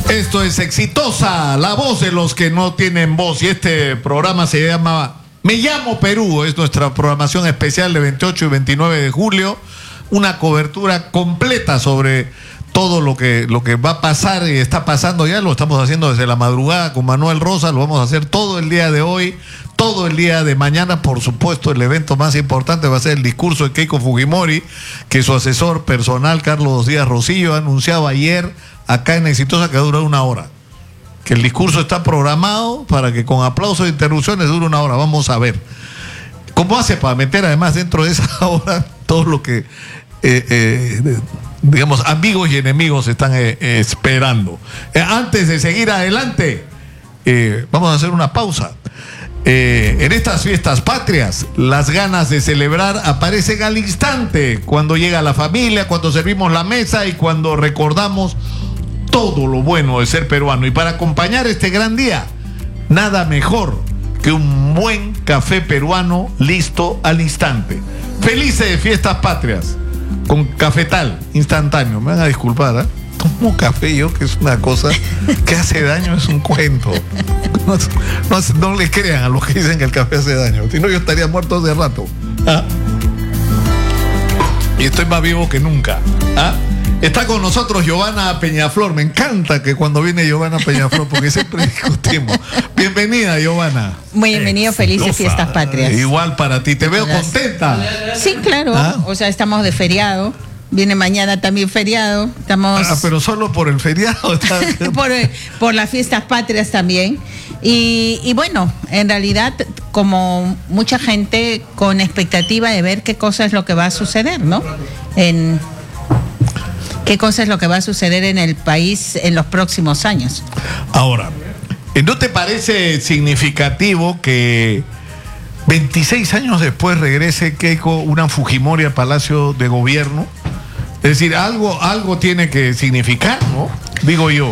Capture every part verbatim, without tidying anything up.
Esto es Exitosa, la voz de los que no tienen voz. Y este programa se llama Me Llamo Perú. Es nuestra programación especial de veintiocho y veintinueve de julio. Una cobertura completa sobre todo lo que, lo que va a pasar y está pasando ya. Lo estamos haciendo desde la madrugada con Manuel Rosa. Lo vamos a hacer todo el día de hoy, todo el día de mañana. Por supuesto, el evento más importante va a ser el discurso de Keiko Fujimori, que su asesor personal, Carlos Díaz Rosillo, ha anunciado ayer acá en Exitosa que dura una hora. Que el discurso está programado para que con aplausos e interrupciones dure una hora. Vamos a ver cómo hace para meter además dentro de esa hora todo lo que, eh, eh, digamos, amigos y enemigos están eh, eh, esperando. Eh, antes de seguir adelante, eh, vamos a hacer una pausa. Eh, en estas fiestas patrias, las ganas de celebrar aparecen al instante, cuando llega la familia, cuando servimos la mesa y cuando recordamos todo lo bueno de ser peruano. Y para acompañar este gran día, nada mejor que un buen café peruano listo al instante. Felices fiestas patrias con Cafetal instantáneo. Me van a disculpar, ¿eh? Tomo café yo, que es una cosa que hace daño, es un cuento. No, no, no le crean a los que dicen que el café hace daño, si no yo estaría muerto hace rato. ¿Ah? Y estoy más vivo que nunca. ¿Ah? Está con nosotros Giovanna Peñaflor. Me encanta que cuando viene Giovanna Peñaflor, porque siempre discutimos. Bienvenida, Giovanna. Muy bienvenido, felices fiestas patrias. Igual para ti, te veo Gracias. Contenta. Sí, claro. ¿Ah? O sea, estamos de feriado. Viene mañana también feriado. Estamos. Ah, pero solo por el feriado. por, por las fiestas patrias también. Y, y bueno, en realidad, como mucha gente con expectativa de ver qué cosa es lo que va a suceder, ¿no? En qué cosa es lo que va a suceder en el país en los próximos años. Ahora, ¿no te parece significativo que veintiséis años después regrese Keiko una Fujimori al Palacio de Gobierno? Es decir, algo, algo tiene que significar, ¿no? Digo yo.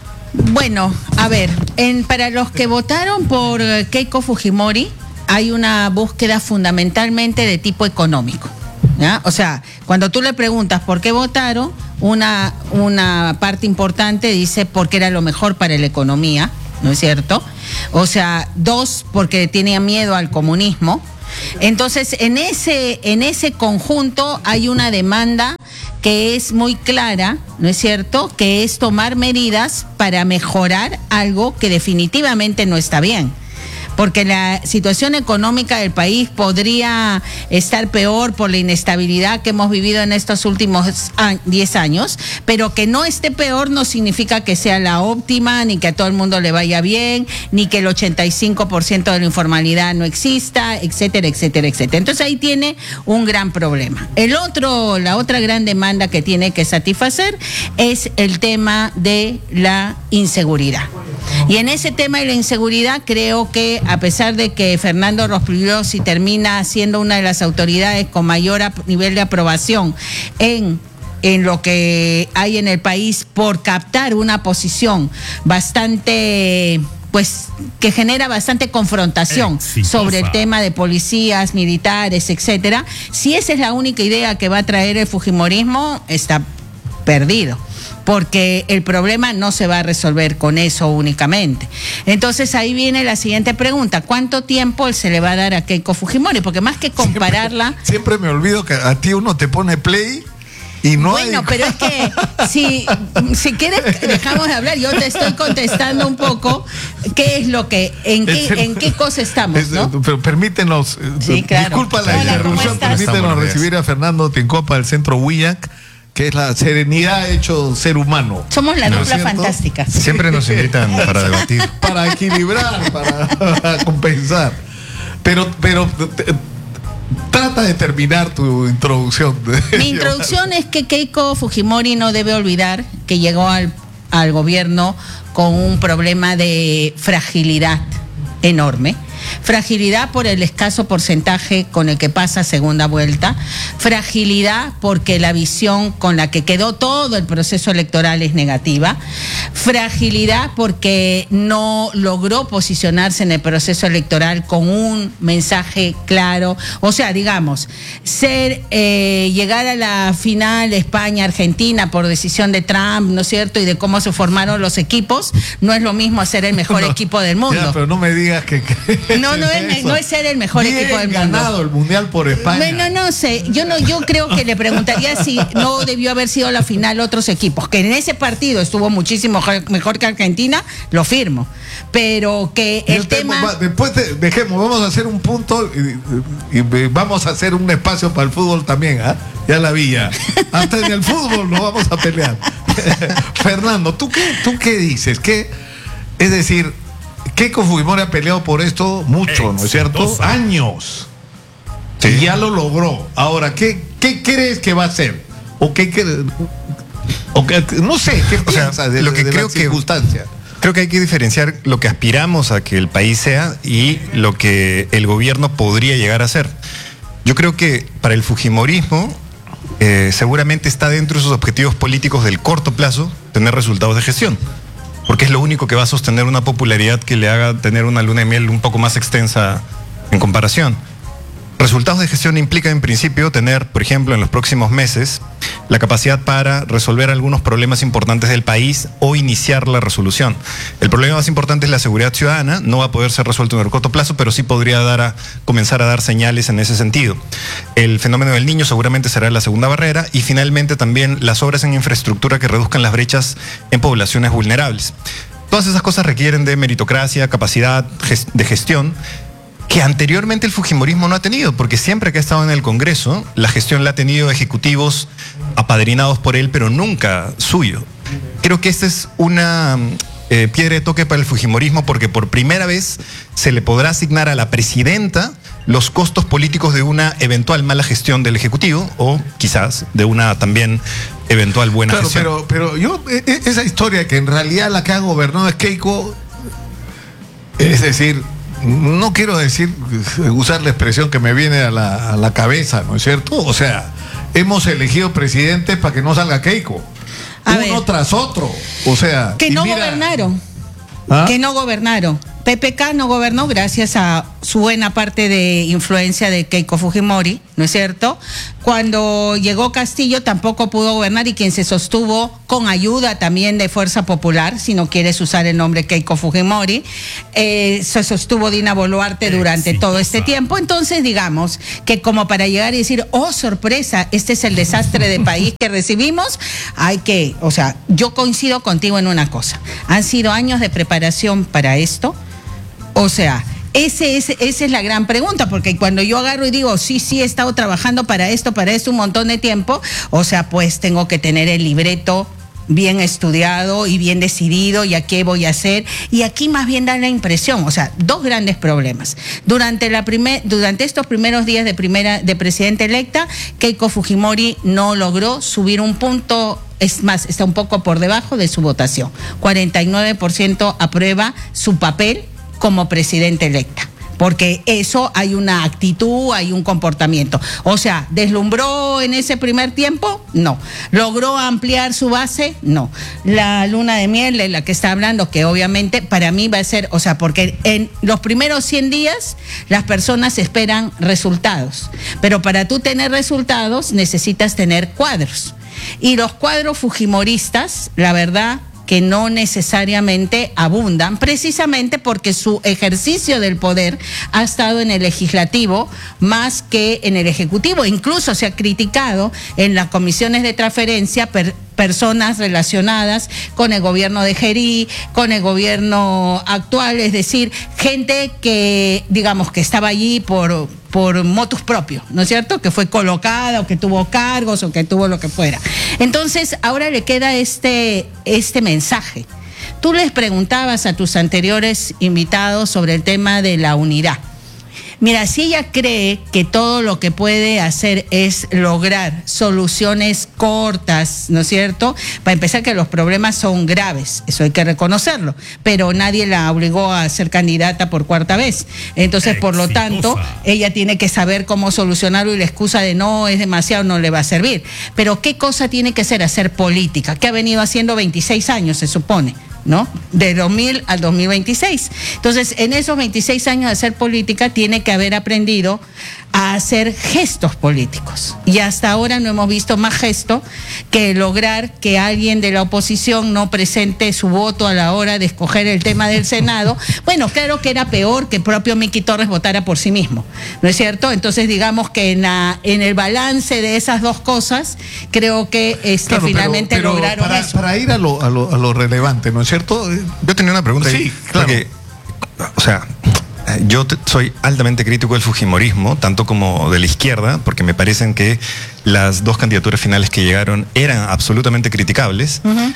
Bueno, a ver, en, para los que votaron por Keiko Fujimori, hay una búsqueda fundamentalmente de tipo económico, ¿ya? O sea, cuando tú le preguntas por qué votaron, una, una parte importante dice porque era lo mejor para la economía, ¿no es cierto? O sea, dos, porque tenía miedo al comunismo. Entonces, en ese, en ese conjunto hay una demanda que es muy clara, ¿no es cierto?, que es tomar medidas para mejorar algo que definitivamente no está bien. Porque la situación económica del país podría estar peor por la inestabilidad que hemos vivido en estos últimos diez años, pero que no esté peor no significa que sea la óptima, ni que a todo el mundo le vaya bien, ni que el ochenta y cinco por ciento de la informalidad no exista, etcétera, etcétera, etcétera. Entonces ahí tiene un gran problema. El otro, la otra gran demanda que tiene que satisfacer es el tema de la inseguridad. Y en ese tema de la inseguridad creo que a pesar de que Fernando Rospigliosi termina siendo una de las autoridades con mayor nivel de aprobación en, en lo que hay en el país por captar una posición bastante, pues, que genera bastante confrontación Exitosa. sobre el tema de policías, militares, etcétera, si esa es la única idea que va a traer el fujimorismo, está perdido. Porque el problema no se va a resolver con eso únicamente. Entonces ahí viene la siguiente pregunta: ¿cuánto tiempo se le va a dar a Keiko Fujimori? Porque más que compararla... Siempre, siempre me olvido que a ti uno te pone play y no bueno, hay... pero es que si, si quieres dejamos de hablar, yo te estoy contestando un poco qué es lo que, en qué, en qué cosa estamos, ¿no? Pero permítenos, sí, claro. disculpa la Hola, interrupción, permítenos recibir a Fernando Tincopa del Centro Huillac, que es la serenidad hecho ser humano. Somos la ¿No dupla fantástica. Siempre nos invitan para debatir. Para equilibrar, para, para compensar. Pero, pero te, trata de terminar tu introducción. Mi introducción es que Keiko Fujimori no debe olvidar que llegó al, al gobierno con un problema de fragilidad enorme. Fragilidad por el escaso porcentaje con el que pasa segunda vuelta, fragilidad porque la visión con la que quedó todo el proceso electoral es negativa, fragilidad porque no logró posicionarse en el proceso electoral con un mensaje claro. O sea, digamos, ser eh, llegar a la final España-Argentina por decisión de Trump, ¿no es cierto? Y de cómo se formaron los equipos, no es lo mismo ser el mejor no, equipo del mundo. Ya, pero no me digas que... que no, no es, no es ser el mejor Bien equipo del mundo. ganado el Mundial por España. No, no sé, yo no, yo creo que le preguntaría si no debió haber sido la final otros equipos, que en ese partido estuvo muchísimo mejor que Argentina, lo firmo, pero que el, el tema, tema después de, dejemos, vamos a hacer un punto y, y, y vamos a hacer un espacio para el fútbol también, ¿ah? ¿eh? Ya la vi ya. Hasta en el fútbol nos vamos a pelear. Fernando, ¿tú qué, tú qué dices? ¿Qué, es decir, Keiko Fujimori ha peleado por esto mucho, ¿no es cierto? Años. Sí. Y ya lo logró. Ahora, ¿qué, qué crees que va a hacer? ¿O qué crees? O que, no sé, ¿qué o piensas sea, de, lo que de creo la circunstancia? Que, creo que hay que diferenciar lo que aspiramos a que el país sea y lo que el gobierno podría llegar a ser. Yo creo que para el fujimorismo eh, seguramente está dentro de sus objetivos políticos del corto plazo tener resultados de gestión, porque es lo único que va a sostener una popularidad que le haga tener una luna de miel un poco más extensa en comparación. Resultados de gestión implica en principio tener, por ejemplo, en los próximos meses, la capacidad para resolver algunos problemas importantes del país o iniciar la resolución. El problema más importante es la seguridad ciudadana, no va a poder ser resuelto en el corto plazo, pero sí podría dar a, comenzar a dar señales en ese sentido. El fenómeno del niño seguramente será la segunda barrera y finalmente también las obras en infraestructura que reduzcan las brechas en poblaciones vulnerables. Todas esas cosas requieren de meritocracia, capacidad de gestión, que anteriormente el fujimorismo no ha tenido, porque siempre que ha estado en el Congreso, la gestión la ha tenido ejecutivos apadrinados por él, pero nunca suyo. Creo que esta es una eh, piedra de toque para el fujimorismo, porque por primera vez se le podrá asignar a la presidenta los costos políticos de una eventual mala gestión del Ejecutivo, o quizás de una también eventual buena claro, gestión. Pero, pero yo, esa historia que en realidad la que ha gobernado es Keiko, es decir... No quiero decir, usar la expresión que me viene a la, a la cabeza, ¿no es cierto? O sea, hemos elegido presidentes para que no salga Keiko. A uno ver, tras otro. O sea. Que no mira, gobernaron. ¿Ah? Que no gobernaron. P P K no gobernó gracias a su buena parte de influencia de Keiko Fujimori, ¿no es cierto? Cuando llegó Castillo tampoco pudo gobernar y quien se sostuvo con ayuda también de Fuerza Popular, si no quieres usar el nombre Keiko Fujimori, eh, se sostuvo Dina Boluarte durante sí, todo este tiempo. Entonces, digamos que como para llegar y decir, oh, sorpresa, este es el desastre de país que recibimos, hay que, o sea, yo coincido contigo en una cosa. Han sido años de preparación para esto. O sea, ese, ese, esa es la gran pregunta, porque cuando yo agarro y digo, sí, sí, he estado trabajando para esto, para esto un montón de tiempo, o sea, pues tengo que tener el libreto bien estudiado y bien decidido, y a qué voy a hacer. Y aquí más bien da la impresión, o sea, dos grandes problemas. Durante, la primer, durante estos primeros días de, primera, de presidenta electa, Keiko Fujimori no logró subir un punto. Es más, está un poco por debajo de su votación. cuarenta y nueve por ciento aprueba su papel como presidenta electa, porque eso hay una actitud, hay un comportamiento. O sea, ¿deslumbró en ese primer tiempo? No. ¿Logró ampliar su base? No. La luna de miel de la que está hablando, que obviamente para mí va a ser, o sea, porque en los primeros cien días las personas esperan resultados, pero para tú tener resultados necesitas tener cuadros. Y los cuadros fujimoristas, la verdad, que no necesariamente abundan, precisamente porque su ejercicio del poder ha estado en el legislativo más que en el ejecutivo. Incluso se ha criticado en las comisiones de transferencia per, personas relacionadas con el gobierno de Gerí, con el gobierno actual, es decir, gente que, digamos, que estaba allí por... por motus propio, ¿no es cierto? Que fue colocada o que tuvo cargos o que tuvo lo que fuera. Entonces, ahora le queda este, este mensaje. Tú les preguntabas a tus anteriores invitados sobre el tema de la unidad. Mira, si ella cree que todo lo que puede hacer es lograr soluciones cortas, ¿no es cierto? Para empezar, que los problemas son graves, eso hay que reconocerlo, pero nadie la obligó a ser candidata por cuarta vez. Entonces, por lo tanto, ella tiene que saber cómo solucionarlo, y la excusa de no, es demasiado, no le va a servir. Pero ¿qué cosa tiene que hacer? Hacer política, que ha venido haciendo veintiséis años, se supone, ¿no? De dos mil al dos mil veintiséis. Entonces, en esos veintiséis años de hacer política, tiene que haber aprendido a hacer gestos políticos. Y hasta ahora no hemos visto más gesto que lograr que alguien de la oposición no presente su voto a la hora de escoger el tema del Senado. Bueno, claro que era peor que el propio Miki Torres votara por sí mismo, ¿no es cierto? Entonces, digamos que en, la, en el balance de esas dos cosas, creo que este, claro, finalmente pero, pero lograron para, eso. Para ir a lo, a, lo, a lo relevante, ¿no es cierto? Yo tenía una pregunta. Sí, ahí, claro. Porque, o sea, yo te, soy altamente crítico del fujimorismo, tanto como de la izquierda, porque me parecen que las dos candidaturas finales que llegaron eran absolutamente criticables. Uh-huh.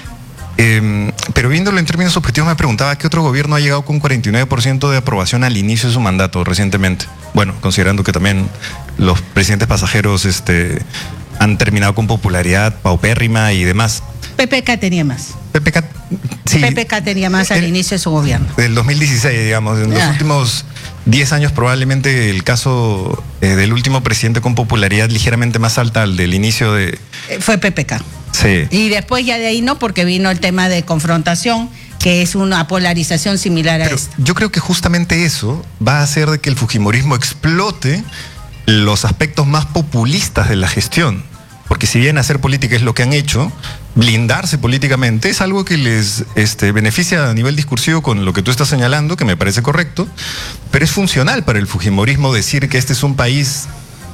Eh, pero viéndolo en términos objetivos, me preguntaba qué otro gobierno ha llegado con cuarenta y nueve por ciento de aprobación al inicio de su mandato recientemente. Bueno, considerando que también los presidentes pasajeros este, han terminado con popularidad paupérrima y demás. P P K tenía más. P P K, sí, P P K tenía más al el, inicio de su gobierno. Del dos mil dieciséis, digamos. En yeah. los últimos diez años, probablemente el caso eh, del último presidente con popularidad ligeramente más alta al del inicio de... Eh, fue P P K. Sí. Y después ya de ahí no, porque vino el tema de confrontación, que es una polarización similar a Pero esta. Yo creo que justamente eso va a hacer de que el fujimorismo explote los aspectos más populistas de la gestión. Porque si bien hacer política es lo que han hecho, blindarse políticamente es algo que les este, beneficia a nivel discursivo con lo que tú estás señalando, que me parece correcto, pero es funcional para el fujimorismo decir que este es un país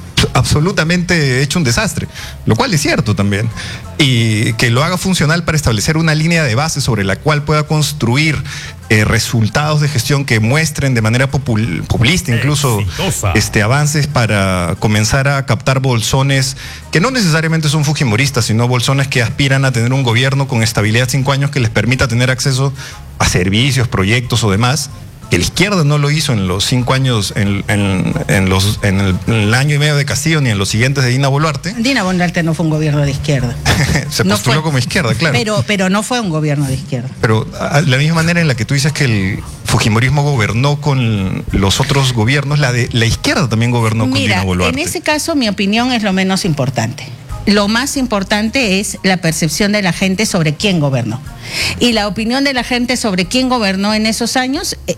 absolutamente hecho un desastre, lo cual es cierto también, y que lo haga funcional para establecer una línea de base sobre la cual pueda construir eh, resultados de gestión que muestren de manera popul populista incluso este, avances para comenzar a captar bolsones que no necesariamente son fujimoristas, sino bolsones que aspiran a tener un gobierno con estabilidad cinco años que les permita tener acceso a servicios, proyectos o demás, que la izquierda no lo hizo en los cinco años, en, en, en, los, en, el, en el año y medio de Castillo, ni en los siguientes de Dina Boluarte. Dina Boluarte no fue un gobierno de izquierda. Se no postuló fue, como izquierda, claro. Pero, pero no fue un gobierno de izquierda. Pero a la misma manera en la que tú dices que el fujimorismo gobernó con los otros gobiernos, la, de, la izquierda también gobernó Mira, con Dina Boluarte. En ese caso, mi opinión es lo menos importante. Lo más importante es la percepción de la gente sobre quién gobernó. Y la opinión de la gente sobre quién gobernó en esos años eh,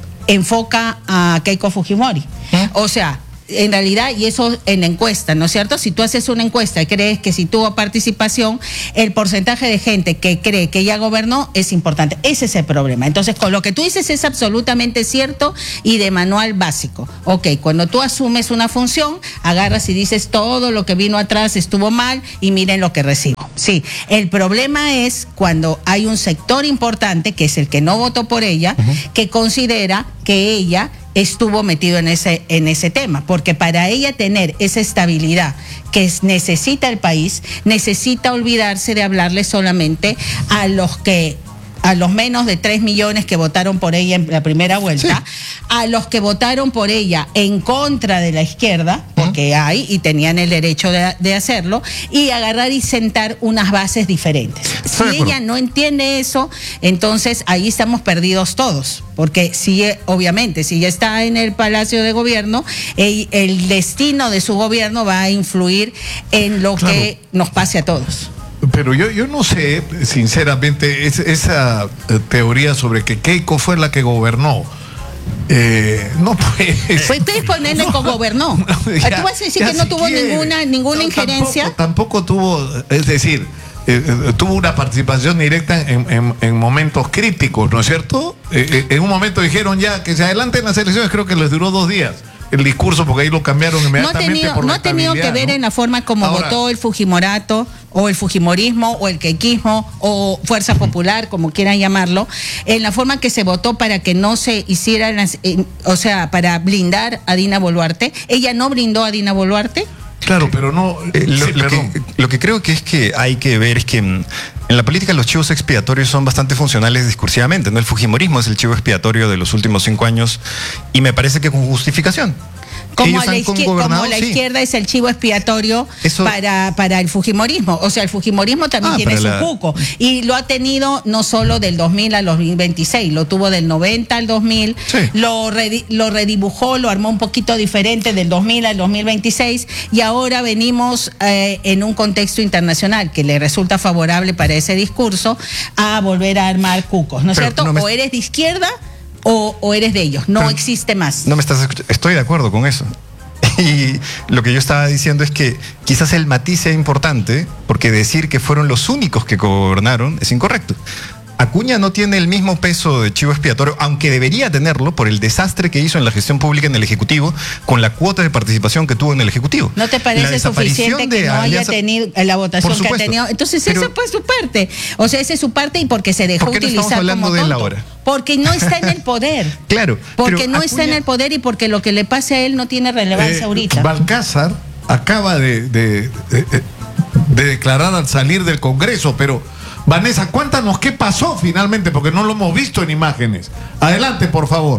enfoca a Keiko Fujimori. ¿Eh? O sea, en realidad, y eso en encuesta, ¿no es cierto? Si tú haces una encuesta y crees que si tuvo participación, el porcentaje de gente que cree que ella gobernó es importante. Ese es el problema. Entonces, con lo que tú dices es absolutamente cierto y de manual básico. Ok, cuando tú asumes una función, agarras y dices todo lo que vino atrás estuvo mal y miren lo que recibo. Sí, el problema es cuando hay un sector importante, que es el que no votó por ella, uh-huh. que considera que ella estuvo metido en ese, en ese tema, porque para ella tener esa estabilidad que necesita el país, necesita olvidarse de hablarle solamente a los que a los menos de tres millones que votaron por ella en la primera vuelta, sí. a los que votaron por ella en contra de la izquierda, porque uh-huh. hay y tenían el derecho de, de hacerlo, y agarrar y sentar unas bases diferentes. Si ella no entiende eso, entonces ahí estamos perdidos todos, porque si, obviamente, si ella está en el Palacio de Gobierno, el, el destino de su gobierno va a influir en lo claro. que nos pase a todos. Pero yo, yo no sé, sinceramente, es, esa teoría sobre que Keiko fue la que gobernó. Eh, no pues. Pues ustedes ponerle no, cogobernó. No, ya, ¿tú vas a decir que no si tuvo quiere. ninguna, ninguna no, injerencia? Tampoco, tampoco tuvo, es decir, eh, eh, tuvo una participación directa en, en, en momentos críticos, ¿no es cierto? Eh, eh, en un momento dijeron ya que se adelanten las elecciones, creo que les duró dos días. El discurso, porque ahí lo cambiaron inmediatamente. No ha tenido, por no ha tenido que ver ¿no? en la forma como Ahora, votó el Fujimorato, o el Fujimorismo, o el keikismo, o Fuerza Popular, como quieran llamarlo, en la forma que se votó para que no se hicieran, las, eh, o sea, para blindar a Dina Boluarte. Ella no blindó a Dina Boluarte. Claro, pero no... Eh, lo, sí, lo, que, lo que creo que es que hay que ver es que en la política los chivos expiatorios son bastante funcionales discursivamente, ¿no? El fujimorismo es el chivo expiatorio de los últimos cinco años y me parece que con justificación. Como ellos la, han izquier gobernado, como la sí. izquierda es el chivo expiatorio Eso... para, para el fujimorismo. O sea, el fujimorismo también ah, tiene su la... cuco. Y lo ha tenido no solo del dos mil al dos mil veintiséis, lo tuvo del noventa al dos mil, sí. lo, redi lo redibujó, lo armó un poquito diferente del dos mil al dos mil veintiséis y ahora venimos eh, en un contexto internacional que le resulta favorable para ese discurso a volver a armar cucos, ¿no es Pero cierto? No me... O eres de izquierda O, o eres de ellos, no Pero existe más. No me estás escuchando. Estoy de acuerdo con eso. Y lo que yo estaba diciendo es que quizás el matiz sea importante, porque decir que fueron los únicos que gobernaron es incorrecto. Acuña no tiene el mismo peso de chivo expiatorio, aunque debería tenerlo por el desastre que hizo en la gestión pública en el Ejecutivo, con la cuota de participación que tuvo en el Ejecutivo. ¿No te parece suficiente que no haya alianza... tenido la votación que ha tenido? Entonces Pero... esa fue su parte. O sea, esa es su parte y porque se dejó ¿Por qué no utilizar estamos hablando como de él tonto? ahora? Porque no está en el poder. Claro. Porque no Acuña... está en el poder y porque lo que le pase a él no tiene relevancia eh, ahorita. Balcázar acaba de, de, de, de declarar al salir del Congreso, pero Vanessa, cuéntanos qué pasó finalmente, porque no lo hemos visto en imágenes. Adelante, por favor.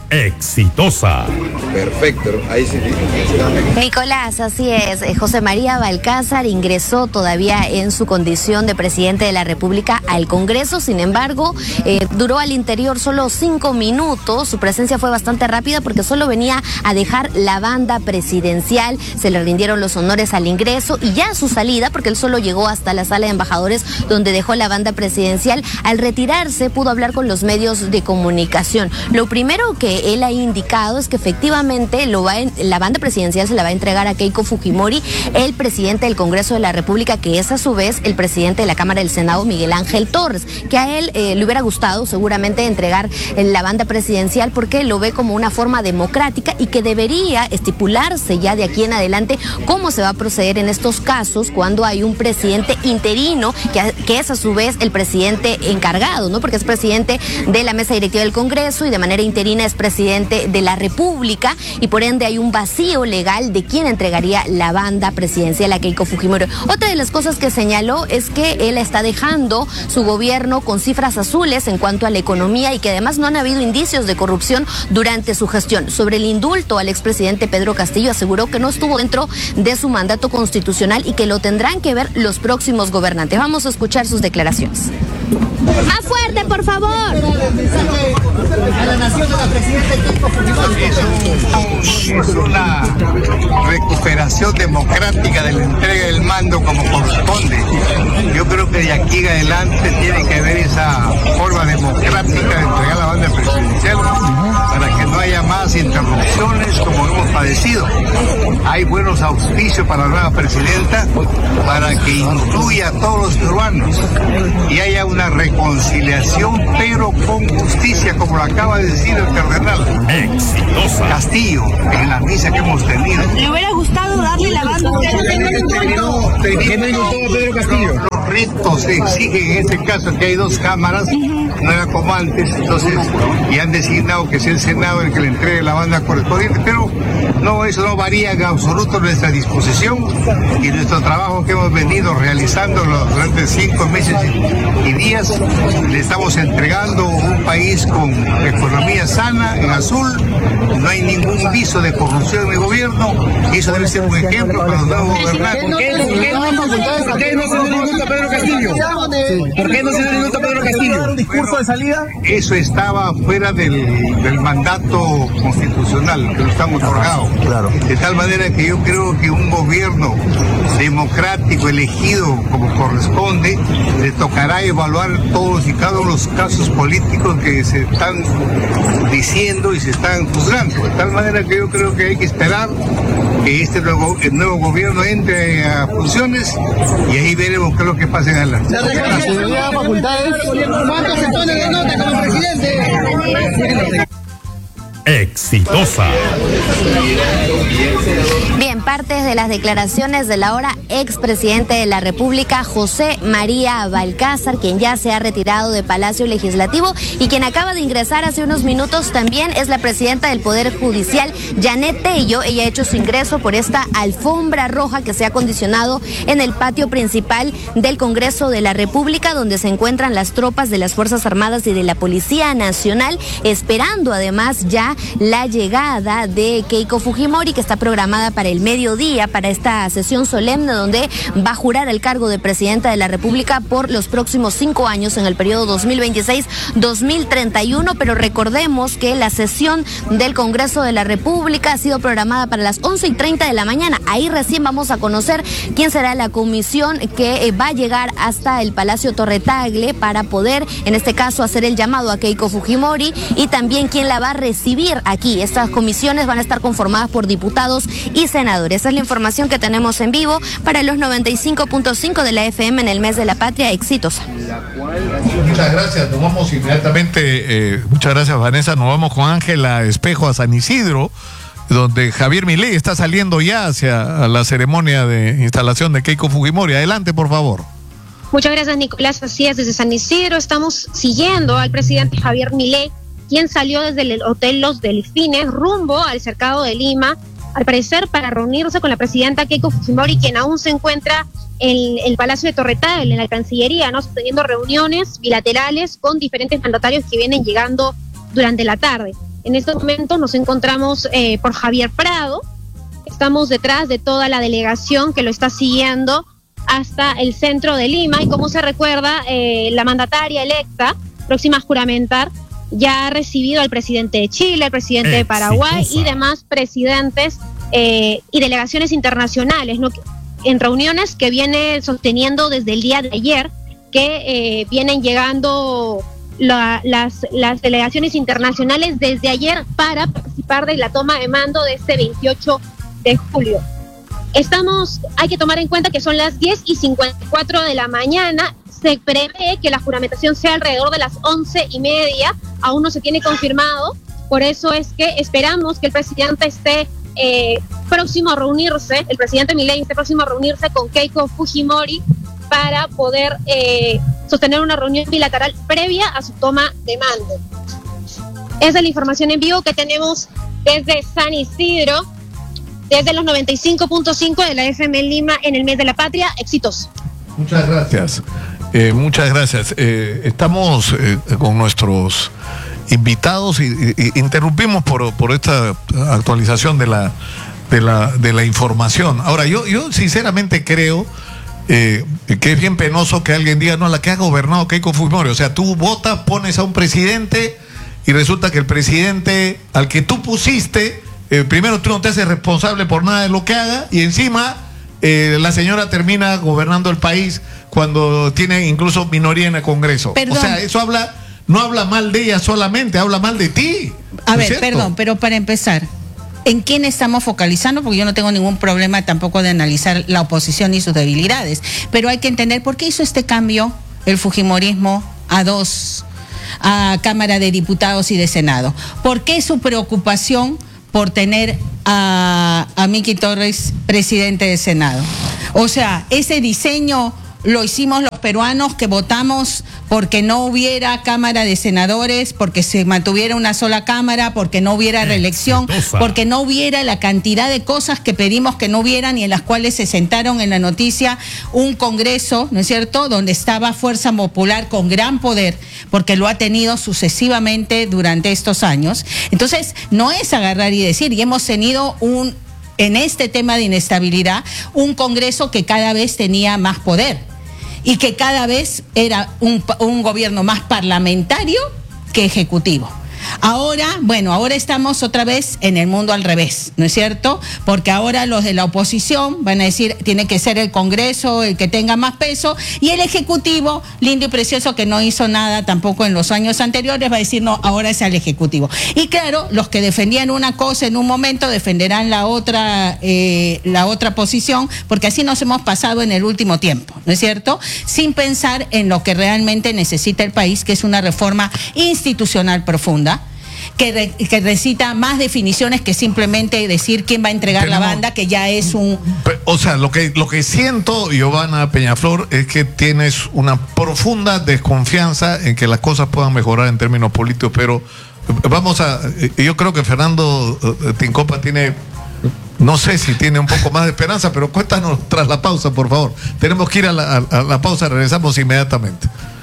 Exitosa. Perfecto, ahí sí. Nicolás, así es. José María Balcázar ingresó todavía en su condición de presidente de la República al Congreso. Sin embargo, eh, duró al interior solo cinco minutos. Su presencia fue bastante rápida porque solo venía a dejar la banda presidencial. Se le rindieron los honores al ingreso y ya a su salida, porque él solo llegó hasta la sala de embajadores donde dejó la banda presidencial. Al retirarse pudo hablar con los medios de comunicación. Lo primero que él ha indicado es que efectivamente lo va en, la banda presidencial se la va a entregar a Keiko Fujimori, el presidente del Congreso de la República, que es a su vez el presidente de la Cámara del Senado, Miguel Ángel Torres, que a él eh, le hubiera gustado seguramente entregar eh, la banda presidencial porque lo ve como una forma democrática y que debería estipularse ya de aquí en adelante cómo se va a proceder en estos casos cuando hay un presidente interino que, que es a su vez el presidente encargado, ¿no? Porque es presidente de la mesa directiva del Congreso y de manera interina es presidente de la República y por ende hay un vacío legal de quién entregaría la banda presidencial a Keiko Fujimori. Otra de las cosas que señaló es que él está dejando su gobierno con cifras azules en cuanto a la economía y que además no han habido indicios de corrupción durante su gestión. Sobre el indulto al expresidente Pedro Castillo aseguró que no estuvo dentro de su mandato constitucional y que lo tendrán que ver los próximos gobernantes. Vamos a escuchar sus declaraciones. Más fuerte, por favor. A la nación de la presidenta Keiko Fujimori. Es una recuperación democrática de la entrega del mando como corresponde. Yo creo que de aquí en adelante tiene que haber esa forma democrática de entregar la banda presidencial para que no haya más interrupciones como hemos padecido. Hay buenos auspicios para la nueva presidenta para que incluya a todos los peruanos y haya una reconciliación, pero con justicia, como lo acaba de decir el cardenal Exitosa. Castillo en la misa que hemos tenido. ¿Le hubiera gustado darle la banda? ¿Qué no le gustó a Pedro Castillo? Los ritos exigen en este caso que hay dos cámaras, no era como antes, entonces, y han designado que sea el Senado el que le entregue la banda correspondiente, pero no, eso no varía en absoluto nuestra disposición y nuestro trabajo que hemos venido realizando durante cinco meses y días. Le estamos entregando un país con economía sana, en azul, no hay ningún viso de corrupción en el gobierno y eso debe ser un ejemplo para los nuevos gobernantes. ¿Por qué no se dio ningún a Pedro Castillo? ¿Por qué no se dio ningún a Pedro Castillo? ¿Un discurso de salida? Eso estaba fuera del, del mandato constitucional que lo estamos otorgado. Claro. De tal manera que yo creo que un gobierno democrático elegido como corresponde le tocará evaluar todos y cada uno de los casos políticos que se están diciendo y se están juzgando. De tal manera que yo creo que hay que esperar que este nuevo, el nuevo gobierno entre a funciones y ahí veremos qué es lo que pasa en adelante. La ciudadanía de facultades, ¿cuántos se pone de nota como presidente? Exitosa. Bien. en partes de las declaraciones del ahora expresidente de la República, José María Balcázar, quien ya se ha retirado de Palacio Legislativo y quien acaba de ingresar hace unos minutos también es la presidenta del Poder Judicial, Janet Tello. Ella ha hecho su ingreso por esta alfombra roja que se ha acondicionado en el patio principal del Congreso de la República, donde se encuentran las tropas de las Fuerzas Armadas y de la Policía Nacional, esperando además ya la llegada de Keiko Fujimori, que está programada para el mediodía, para esta sesión solemne donde va a jurar el cargo de presidenta de la República por los próximos cinco años en el periodo dos mil veintiséis dos mil treinta y uno. Pero recordemos que la sesión del Congreso de la República ha sido programada para las once y treinta de la mañana. Ahí recién vamos a conocer quién será la comisión que eh, va a llegar hasta el Palacio Torre Tagle para poder, en este caso, hacer el llamado a Keiko Fujimori y también quién la va a recibir aquí. Estas comisiones van a estar conformadas por diputados y senadores. Esa es la información que tenemos en vivo para los noventa y cinco punto cinco de la F M en el mes de la patria. Exitosa. Muchas gracias. Nos vamos inmediatamente. Eh, muchas gracias, Vanessa. Nos vamos con Ángela Espejo a San Isidro, donde Javier Milei está saliendo ya hacia la ceremonia de instalación de Keiko Fujimori. Adelante, por favor. Muchas gracias, Nicolás. Así es, desde San Isidro estamos siguiendo al presidente Javier Milei, quien salió desde el Hotel Los Delfines rumbo al Cercado de Lima, al parecer para reunirse con la presidenta Keiko Fujimori, quien aún se encuentra en el Palacio de Torre Tagle, en la Cancillería, ¿no? Teniendo reuniones bilaterales con diferentes mandatarios que vienen llegando durante la tarde. En estos momentos nos encontramos eh, por Javier Prado, estamos detrás de toda la delegación que lo está siguiendo hasta el centro de Lima, y como se recuerda, eh, la mandataria electa, próxima a juramentar, ya ha recibido al presidente de Chile, al presidente de Paraguay y demás presidentes eh, y delegaciones internacionales, ¿no? En reuniones que viene sosteniendo desde el día de ayer, que eh, vienen llegando la, las, las delegaciones internacionales desde ayer para participar de la toma de mando de este veintiocho de julio. Estamos, hay que tomar en cuenta que son las diez y cincuenta y cuatro de la mañana. Se prevé que la juramentación sea alrededor de las once y media. Aún no se tiene confirmado. Por eso es que esperamos que el presidente esté eh, próximo a reunirse, el presidente Milei esté próximo a reunirse con Keiko Fujimori para poder eh, sostener una reunión bilateral previa a su toma de mando. Esa es la información en vivo que tenemos desde San Isidro, desde los noventa y cinco punto cinco de la F M en Lima en el mes de la patria. Éxitos. Muchas gracias. Eh, muchas gracias. Eh, estamos eh, con nuestros invitados y, y, y interrumpimos por, por esta actualización de la, de la, de la información. Ahora, yo, yo sinceramente creo eh, que es bien penoso que alguien diga, no, la que ha gobernado Keiko Fujimori. O sea, tú votas, pones a un presidente y resulta que el presidente al que tú pusiste, Eh, primero tú no te haces responsable por nada de lo que haga y encima eh, la señora termina gobernando el país cuando tiene incluso minoría en el Congreso. Perdón. O sea, eso habla, no habla mal de ella solamente, habla mal de ti. A ver, perdón, pero para empezar, ¿en quién estamos focalizando? Porque yo no tengo ningún problema tampoco de analizar la oposición y sus debilidades, pero hay que entender por qué hizo este cambio el fujimorismo a dos, a Cámara de Diputados y de Senado. ¿Por qué su preocupación por tener a, a Miki Torres presidente del Senado? O sea, ese diseño lo hicimos los peruanos que votamos porque no hubiera Cámara de Senadores, porque se mantuviera una sola Cámara, porque no hubiera reelección, porque no hubiera la cantidad de cosas que pedimos que no hubieran y en las cuales se sentaron en la noticia un Congreso, ¿no es cierto?, donde estaba Fuerza Popular con gran poder, porque lo ha tenido sucesivamente durante estos años. Entonces, no es agarrar y decir, y hemos tenido un, en este tema de inestabilidad, un Congreso que cada vez tenía más poder y que cada vez era un, un gobierno más parlamentario que ejecutivo. Ahora, bueno, ahora estamos otra vez en el mundo al revés, ¿no es cierto? Porque ahora los de la oposición van a decir, tiene que ser el Congreso el que tenga más peso, y el Ejecutivo, lindo y precioso que no hizo nada tampoco en los años anteriores, va a decir, no, ahora es el Ejecutivo. Y claro, los que defendían una cosa en un momento defenderán la otra, eh, la otra posición, porque así nos hemos pasado en el último tiempo, ¿no es cierto? Sin pensar en lo que realmente necesita el país, que es una reforma institucional profunda, que, re, que recita más definiciones que simplemente decir quién va a entregar Tenemos, la banda, que ya es un... O sea, lo que, lo que siento, Giovanna Peñaflor, es que tienes una profunda desconfianza en que las cosas puedan mejorar en términos políticos, pero vamos a... Yo creo que Fernando Tincopa tiene... No sé si tiene un poco más de esperanza, pero cuéntanos tras la pausa, por favor. Tenemos que ir a la, a, a la pausa, regresamos inmediatamente.